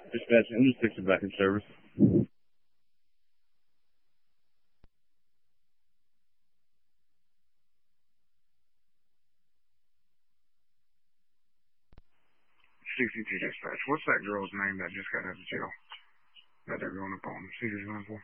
Dispatch, I'm just fixing back in service. 62 dispatch. What's that girl's name that just got out of jail? That they're going up on Cedars Run for?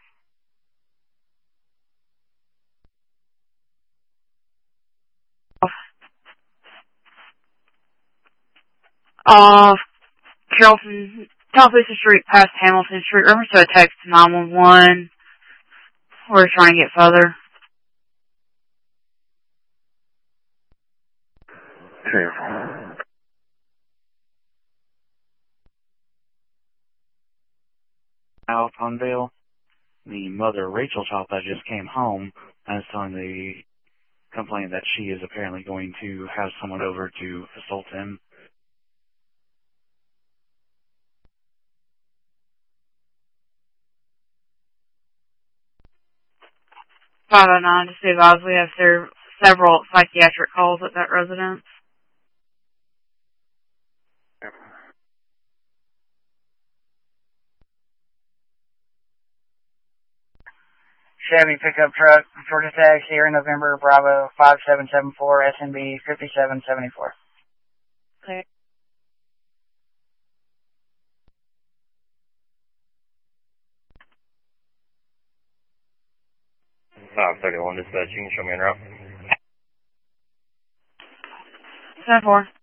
Carrollton, Tallapoosa Street past Hamilton Street. Remember to text 911. We're trying to get further. Careful. Out on bail. The mother, Rachel Chapa, just came home and is telling the complaint that she is apparently going to have someone over to assault him. 509, just be advised we have several psychiatric calls at that residence. Chevy pickup truck, Georgia Tag, Sierra November, Bravo, 5774, SNB 5774. Clear. 531 dispatch, you can show me en route. 10-4.